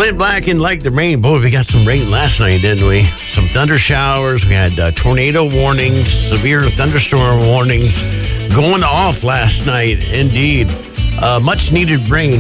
Clint Black and Like the Rain. Boy, we got some rain last night, didn't we? Some thunder showers. We had tornado warnings, severe thunderstorm warnings going off last night. Indeed. Much needed rain.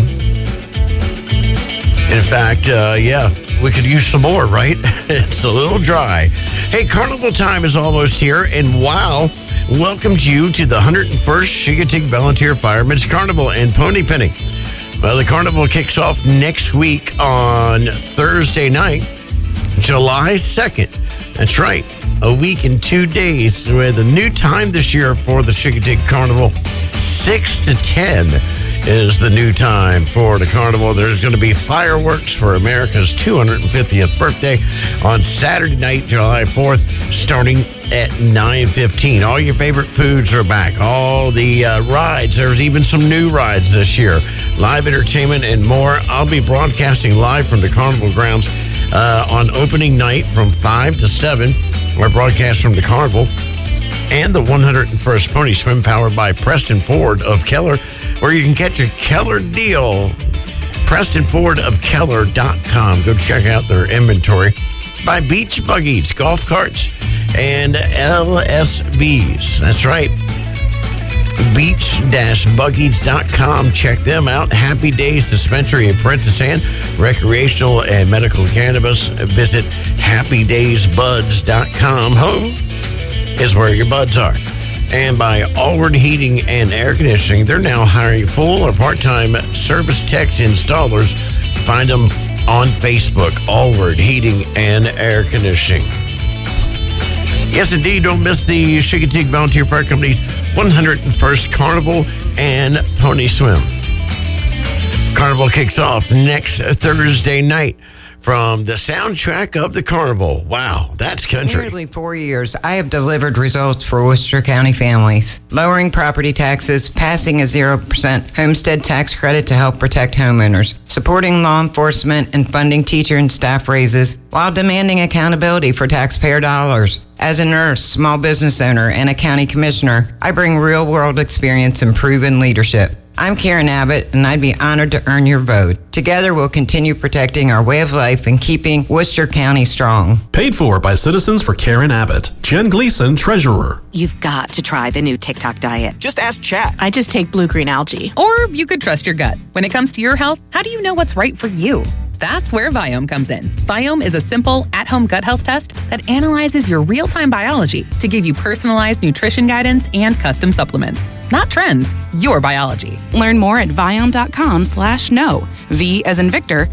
In fact, we could use some more, right? It's a little dry. Hey, carnival time is almost here, and WOW welcomes you to the 101st Chincoteague Volunteer Firemen's Carnival in Pony Penny. Well, the carnival kicks off next week on Thursday night, July 2nd. That's right, a week and 2 days. With a new time this year for the Chincoteague Carnival, 6 to 10 is the new time for the carnival. There's going to be fireworks for America's 250th birthday on Saturday night, July 4th, starting at 9:15. All your favorite foods are back. All the rides. There's even some new rides this year. Live entertainment and more. I'll be broadcasting live from the carnival grounds on opening night from 5 to 7. Our broadcast from the carnival and the 101st Pony Swim, powered by Preston Ford of Keller, where you can catch a Keller deal. PrestonFordofKeller.com. Go check out their inventory. By Beach Buggies, golf carts, and LSVs. That's right. Beach-buggies.com. Check them out. Happy Days Dispensary in Prentice Ann. Recreational and medical cannabis. Visit happydaysbuds.com. Home is where your buds are. And by Allward Heating and Air Conditioning, they're now hiring full or part-time service techs installers. Find them on Facebook, Allward Heating and Air Conditioning. Yes, indeed, don't miss the Chincoteague Volunteer Fire Company's 101st Carnival and Pony Swim. Carnival kicks off next Thursday night. From the soundtrack of the carnival. Wow, that's country. Nearly 4 years, I have delivered results for Worcester County families. Lowering property taxes, passing a 0% homestead tax credit to help protect homeowners, supporting law enforcement, and funding teacher and staff raises while demanding accountability for taxpayer dollars. As a nurse, small business owner, and a county commissioner, I bring real-world experience and proven leadership. I'm Karen Abbott, and I'd be honored to earn your vote. Together, we'll continue protecting our way of life and keeping Worcester County strong. Paid for by Citizens for Karen Abbott. Jen Gleason, Treasurer. You've got to try the new TikTok diet. Just ask Chat. I just take blue-green algae. Or you could trust your gut. When it comes to your health, how do you know what's right for you? That's where Viome comes in. Viome is a simple, at-home gut health test that analyzes your real-time biology to give you personalized nutrition guidance and custom supplements. Not trends, your biology. Learn more at Viome.com/know. V as in Victor,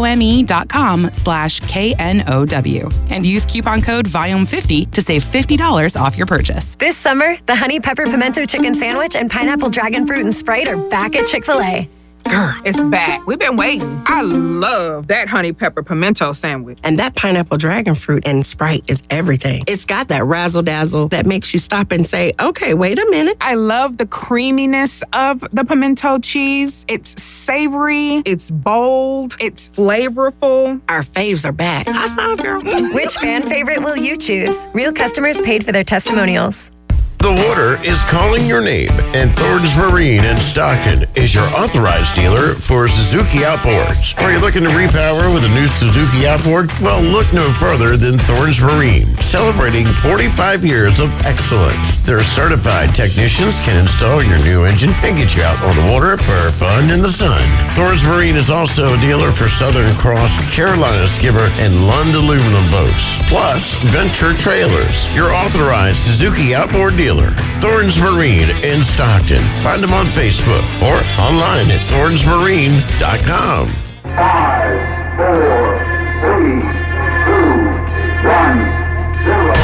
IOME.com/KNOW. And use coupon code Viome50 to save $50 off your purchase. This summer, the Honey Pepper Pimento Chicken Sandwich and Pineapple Dragon Fruit and Sprite are back at Chick-fil-A. Girl, it's back. We've been waiting. I love that honey pepper pimento sandwich. And that pineapple dragon fruit and Sprite is everything. It's got that razzle-dazzle that makes you stop and say, okay, wait a minute. I love the creaminess of the pimento cheese. It's savory. It's bold. It's flavorful. Our faves are back. High five, girl. Which fan favorite will you choose? Real customers paid for their testimonials. The water is calling your name, and Thornton's Marine in Stockton is your authorized dealer for Suzuki outboards. Are you looking to repower with a new Suzuki outboard? Well, look no further than Thornton's Marine, celebrating 45 years of excellence. Their certified technicians can install your new engine and get you out on the water for fun in the sun. Thornton's Marine is also a dealer for Southern Cross, Carolina Skimmer, and Lund aluminum boats, plus Venture Trailers, your authorized Suzuki outboard dealer. Thornton's Marine in Stockton. Find them on Facebook or online at thorntonsmarine.com. 5, 4, 3, 2, 1,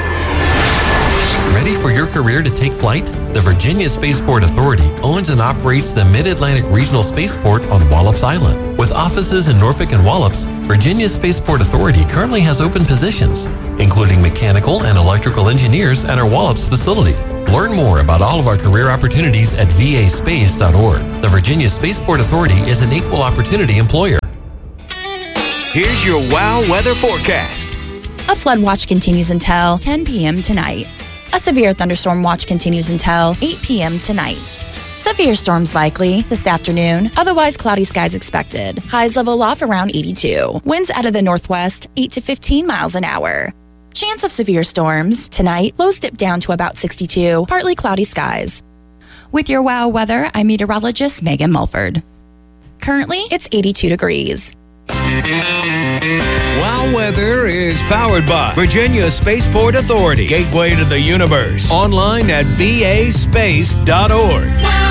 0. Ready for your career to take flight? The Virginia Spaceport Authority owns and operates the Mid-Atlantic Regional Spaceport on Wallops Island. With offices in Norfolk and Wallops, Virginia Spaceport Authority currently has open positions, including mechanical and electrical engineers at our Wallops facility. Learn more about all of our career opportunities at vaspace.org. The Virginia Spaceport Authority is an equal opportunity employer. Here's your WOW weather forecast. A flood watch continues until 10 p.m. tonight. A severe thunderstorm watch continues until 8 p.m. tonight. Severe storms likely this afternoon. Otherwise, cloudy skies expected. Highs level off around 82. Winds out of the northwest, 8 to 15 miles an hour. Chance of severe storms. Tonight, lows dip down to about 62. Partly cloudy skies. With your WOW weather, I'm meteorologist Megan Mulford. Currently, it's 82 degrees. WOW Weather is powered by Virginia Spaceport Authority, gateway to the universe. Online at vaspace.org.